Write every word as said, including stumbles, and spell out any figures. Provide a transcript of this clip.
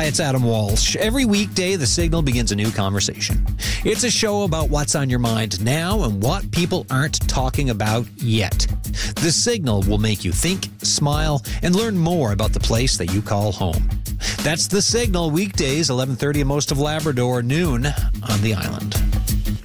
it's Adam Walsh. Every weekday, The Signal begins a new conversation. It's a show about what's on your mind now and what people aren't talking about yet. The Signal will make you think, smile, and learn more about the place that you call home. That's The Signal, weekdays, eleven thirty in most of Labrador, noon on the island.